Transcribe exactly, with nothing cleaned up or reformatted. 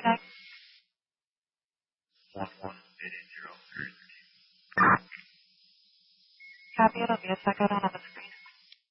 next? one one eight eight zero three. Copy, it'll be a second on the screen.